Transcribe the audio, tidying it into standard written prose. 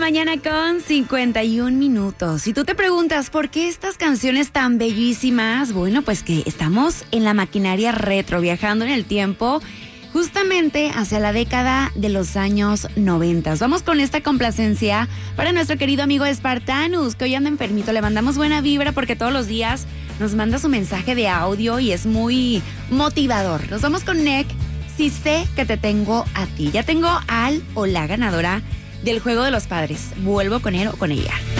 mañana con 51 minutos. Si tú te preguntas por qué estas canciones tan bellísimas, bueno, pues que estamos en la maquinaria retro, viajando en el tiempo, justamente hacia la década de los años 90. Vamos con esta complacencia para nuestro querido amigo Spartanus, que hoy anda enfermito. Le mandamos buena vibra porque todos los días nos manda su mensaje de audio y es muy motivador. Nos vamos con Nick. Si sé que te tengo a ti. Ya tengo al o la ganadora del Juego de los Padres. Vuelvo con él o con ella.